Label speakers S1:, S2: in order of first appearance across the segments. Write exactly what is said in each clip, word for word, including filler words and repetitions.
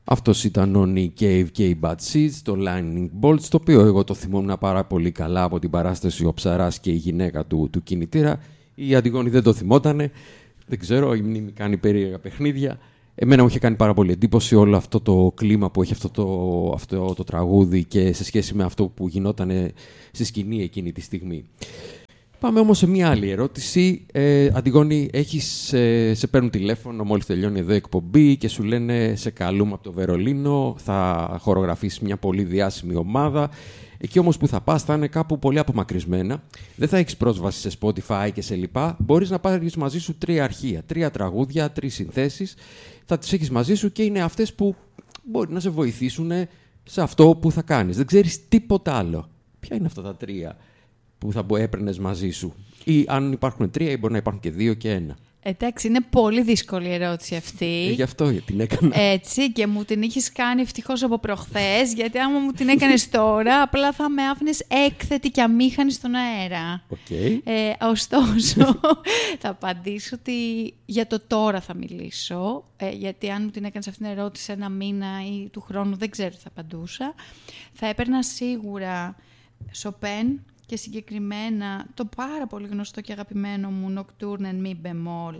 S1: Αυτός ήταν ο Nick Cave και οι Bad Seeds, το Lightning Bolts, το οποίο εγώ το θυμόμουν πάρα πολύ καλά από την παράσταση «Ο Ψαράς και η γυναίκα του, του κινητήρα». Η Αντιγόνη δεν το θυμότανε, δεν ξέρω, η μνήμη κάνει περίεργα παιχνίδια. Εμένα μου είχε κάνει πάρα πολύ εντύπωση όλο αυτό το κλίμα που έχει αυτό το, αυτό το τραγούδι και σε σχέση με αυτό που γινόταν στη σκηνή εκείνη τη στιγμή. Πάμε όμως σε μια άλλη ερώτηση. Ε, Αντιγόνη, έχεις, ε, σε παίρνουν τηλέφωνο μόλις τελειώνει εδώ η εκπομπή και σου λένε σε καλούμε από το Βερολίνο, θα χορογραφήσεις μια πολύ διάσημη ομάδα. Εκεί όμως που θα πας θα είναι κάπου πολύ απομακρυσμένα. Δεν θα έχεις πρόσβαση σε Spotify και σε λοιπά. Μπορείς να πάρεις μαζί σου τρία αρχεία, τρία τραγούδια, τρεις συνθέσεις. Θα τις έχεις μαζί σου και είναι αυτές που μπορεί να σε βοηθήσουν σε αυτό που θα κάνεις. Δεν ξέρεις τίποτα άλλο. Ποια είναι αυτά τα τρία που θα έπαιρνες μαζί σου? Ή αν υπάρχουν τρία, ή μπορεί να υπάρχουν και δύο και ένα.
S2: Εντάξει, είναι πολύ δύσκολη η ερώτηση αυτή.
S1: Ε, γι' αυτό την έκανα.
S2: Έτσι, και μου την είχες κάνει ευτυχώς από προχθές, γιατί άμα μου την έκανες τώρα, απλά θα με άφηνες έκθετη και αμήχανη στον αέρα.
S1: Okay.
S2: Ε, ωστόσο, θα απαντήσω ότι για το τώρα θα μιλήσω, ε, γιατί αν μου την έκανες αυτήν την ερώτηση ένα μήνα ή του χρόνου, δεν ξέρω τι θα απαντούσα. Θα έπαιρνα σίγουρα Chopin, και συγκεκριμένα το πάρα πολύ γνωστό και αγαπημένο μου Nocturne en Mi bemol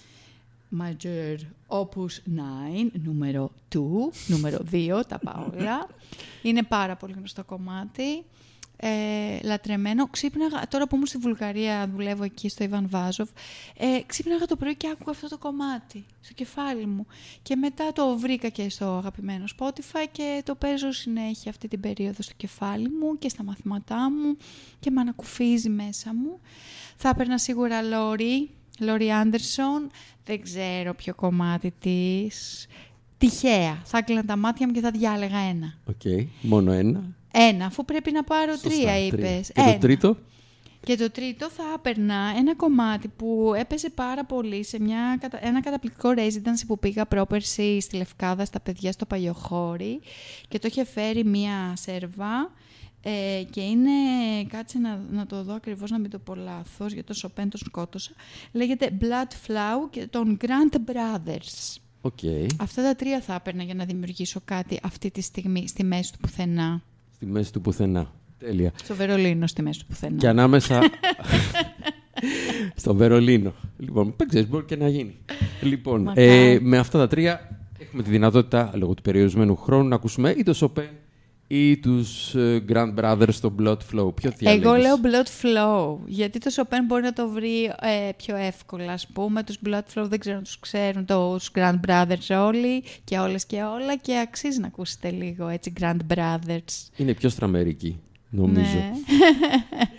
S2: Majeur Opus εννιά, νούμερο δύο, νούμερο δύο, τα πάω όλα. Είναι πάρα πολύ γνωστό κομμάτι, ε, λατρεμένο. Ξύπναγα, τώρα που ήμουν στη Βουλγαρία, δουλεύω εκεί στο Ιβάν Βάζοφ, ε, ξύπναγα το πρωί και άκουγα αυτό το κομμάτι στο κεφάλι μου. Και μετά το βρήκα και στο αγαπημένο Spotify και το παίζω συνέχεια αυτή την περίοδο στο κεφάλι μου και στα μαθήματά μου και με ανακουφίζει μέσα μου. Θα έπαιρνα σίγουρα Λόρι, Λόρι Άντερσον, δεν ξέρω ποιο κομμάτι της. Τυχαία, θα έκλεινα τα μάτια μου και θα διάλεγα ένα.
S1: Οκ, okay. Μόνο ένα.
S2: Ένα, αφού πρέπει να πάρω
S1: Σωστά,
S2: τρία, είπες.
S1: Και
S2: ένα.
S1: το τρίτο?
S2: Και το τρίτο θα έπαιρνα ένα κομμάτι που έπαιζε πάρα πολύ σε μια, ένα καταπληκτικό residency που πήγα πρόπερση στη Λευκάδα στα παιδιά στο Παλιοχώρι και το είχε φέρει μια Σέρβα ε, και είναι, κάτσε να, να το δω ακριβώς, να μην το πω λάθος, γιατί το Chopin τον σκότωσα, λέγεται Blood Flow και των Grand Brothers.
S1: Okay.
S2: Αυτά τα τρία θα έπαιρνα για να δημιουργήσω κάτι αυτή τη στιγμή στη μέση του πουθενά.
S1: Στη μέση του πουθενά. Τέλεια.
S2: Στο Βερολίνο, στη μέση του πουθενά.
S1: Και ανάμεσα. Στο Βερολίνο. Λοιπόν, δεν ξέρεις, μπορεί και να γίνει. Λοιπόν, ε, με αυτά τα τρία έχουμε τη δυνατότητα, λόγω του περιορισμένου χρόνου, να ακούσουμε ή το Chopin ή τους uh, Grand Brothers στο Blood Flow. Ποιο διαλέγεις?
S2: Εγώ λέω Blood Flow, γιατί το Chopin μπορεί να το βρει ε, πιο εύκολα, ας πούμε. Τους Blood Flow δεν ξέρω αν τους ξέρουν, τους Grand Brothers όλοι και όλες και όλα, και αξίζει να ακούσετε λίγο έτσι Grand Brothers.
S1: Είναι πιο στραμερική, νομίζω.
S2: Ναι.